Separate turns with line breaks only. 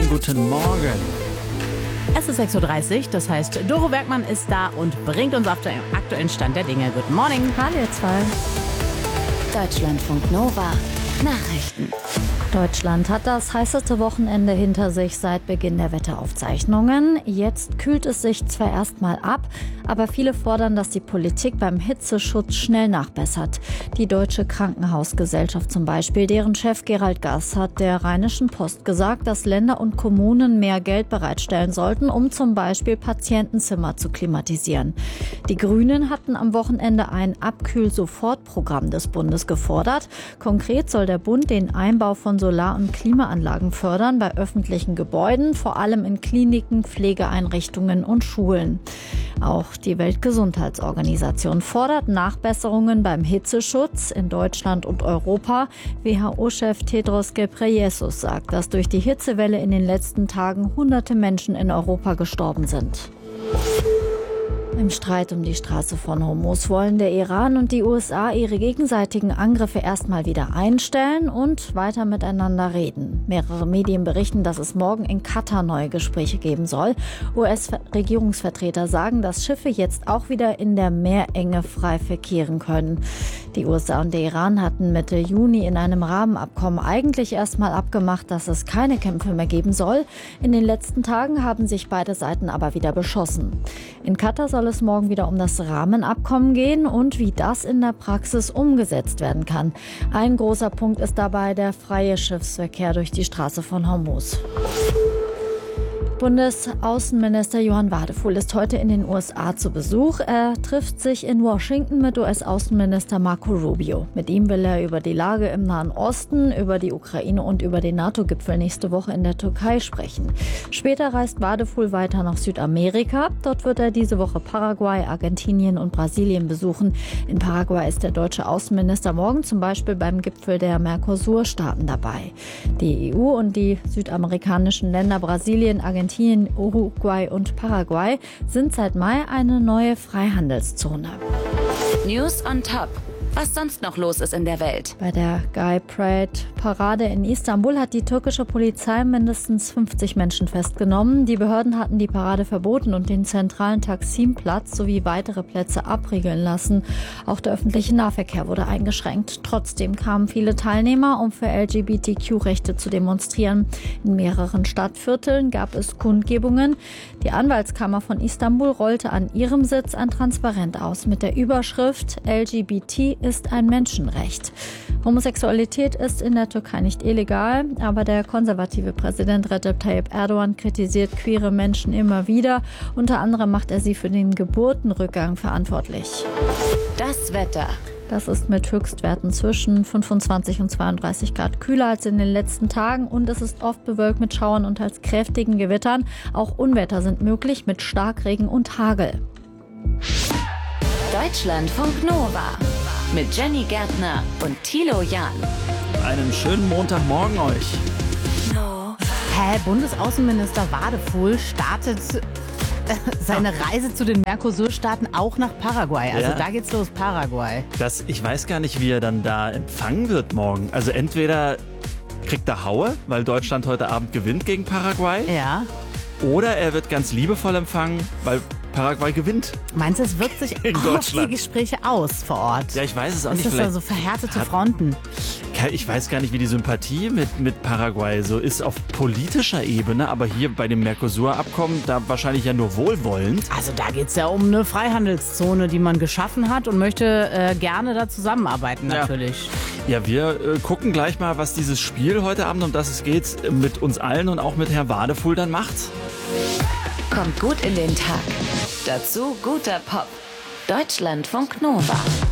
schönen guten Morgen.
Es ist 6.30 Uhr, das heißt, Doro Bergmann ist da und bringt uns auf den aktuellen Stand der Dinge. Good morning.
Hallo ihr zwei.
Deutschlandfunk Nova. Nachrichten.
Deutschland hat das heißeste Wochenende hinter sich seit Beginn der Wetteraufzeichnungen. Jetzt kühlt es sich zwar erstmal ab, aber viele fordern, dass die Politik beim Hitzeschutz schnell nachbessert. Die Deutsche Krankenhausgesellschaft zum Beispiel, deren Chef Gerald Gass hat der Rheinischen Post gesagt, dass Länder und Kommunen mehr Geld bereitstellen sollten, um zum Beispiel Patientenzimmer zu klimatisieren. Die Grünen hatten am Wochenende ein Abkühl-Sofort-Programm des Bundes gefordert. Konkret soll der Bund den Einbau von Solar- und Klimaanlagen fördern bei öffentlichen Gebäuden, vor allem in Kliniken, Pflegeeinrichtungen und Schulen. Auch die Weltgesundheitsorganisation fordert Nachbesserungen beim Hitzeschutz in Deutschland und Europa. WHO-Chef Tedros Ghebreyesus sagt, dass durch die Hitzewelle in den letzten Tagen Hunderte Menschen in Europa gestorben sind. Im Streit um die Straße von Hormuz wollen der Iran und die USA ihre gegenseitigen Angriffe erstmal wieder einstellen und weiter miteinander reden. Mehrere Medien berichten, dass es morgen in Katar neue Gespräche geben soll. US-Regierungsvertreter sagen, dass Schiffe jetzt auch wieder in der Meerenge frei verkehren können. Die USA und der Iran hatten Mitte Juni in einem Rahmenabkommen eigentlich erstmal abgemacht, dass es keine Kämpfe mehr geben soll. In den letzten Tagen haben sich beide Seiten aber wieder beschossen. In Katar soll es morgen wieder um das Rahmenabkommen gehen und wie das in der Praxis umgesetzt werden kann. Ein großer Punkt ist dabei der freie Schiffsverkehr durch die Straße von Hormuz. Bundesaußenminister Johann Wadefuhl ist heute in den USA zu Besuch. Er trifft sich in Washington mit US-Außenminister Marco Rubio. Mit ihm will er über die Lage im Nahen Osten, über die Ukraine und über den NATO-Gipfel nächste Woche in der Türkei sprechen. Später reist Wadefuhl weiter nach Südamerika. Dort wird er diese Woche Paraguay, Argentinien und Brasilien besuchen. In Paraguay ist der deutsche Außenminister morgen zum Beispiel beim Gipfel der Mercosur-Staaten dabei. Die EU und die südamerikanischen Länder Brasilien, Argentinien, Uruguay und Paraguay sind seit Mai eine neue Freihandelszone.
News on Top. Was sonst noch los ist in der Welt.
Bei der Gay Pride Parade in Istanbul hat die türkische Polizei mindestens 50 Menschen festgenommen. Die Behörden hatten die Parade verboten und den zentralen Taksim-Platz sowie weitere Plätze abriegeln lassen. Auch der öffentliche Nahverkehr wurde eingeschränkt. Trotzdem kamen viele Teilnehmer, um für LGBTQ-Rechte zu demonstrieren. In mehreren Stadtvierteln gab es Kundgebungen. Die Anwaltskammer von Istanbul rollte an ihrem Sitz ein Transparent aus mit der Überschrift LGBT ist ein Menschenrecht. Homosexualität ist in der Türkei nicht illegal, aber der konservative Präsident Recep Tayyip Erdogan kritisiert queere Menschen immer wieder. Unter anderem macht er sie für den Geburtenrückgang verantwortlich.
Das Wetter.
Das ist mit Höchstwerten zwischen 25 und 32 Grad kühler als in den letzten Tagen und es ist oft bewölkt mit Schauern und teils kräftigen Gewittern. Auch Unwetter sind möglich mit Starkregen und Hagel.
Deutschlandfunk Nova. Mit Jenny Gärtner und Thilo Jahn.
Einen schönen Montagmorgen euch.
Bundesaußenminister Wadefuhl startet seine Reise zu den Mercosur-Staaten auch nach Paraguay. Also da geht's los, Paraguay.
Ich weiß gar nicht, wie er dann da empfangen wird morgen. Also entweder kriegt er Haue, weil Deutschland heute Abend gewinnt gegen Paraguay.
Ja.
Oder er wird ganz liebevoll empfangen, weil Paraguay gewinnt.
Meinst du, es wirkt sich
In
auf
Deutschland.
die Gespräche aus vor Ort?
Ja, ich weiß es auch nicht.
Ist das also verhärtete Fronten?
Ich weiß gar nicht, wie die Sympathie mit Paraguay so ist auf politischer Ebene, aber hier bei dem Mercosur-Abkommen da wahrscheinlich ja nur wohlwollend.
Also da geht es ja um eine Freihandelszone, die man geschaffen hat und möchte gerne da zusammenarbeiten natürlich.
Ja, wir gucken gleich mal, was dieses Spiel heute Abend, um das es geht, mit uns allen und auch mit Herrn Wadefuhl dann macht.
Kommt gut in den Tag. Dazu guter Pop. Deutschlandfunk Nova.